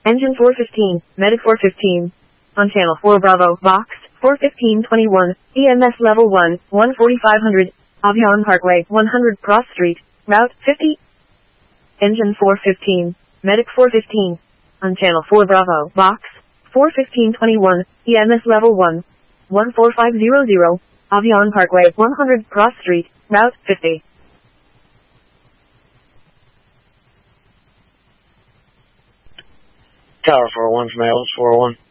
Engine 415, Medic 415. On Channel 4 Bravo, Box 41521, EMS Level 1, 14500, Avion Parkway, 100 Cross Street, Route 50. Engine 415, Medic 415. On Channel 4 Bravo, Box 41521, EMS Level 1, 14500, Avion Parkway, 100 Cross Street, Route 50. Tower 401 from ALS 401.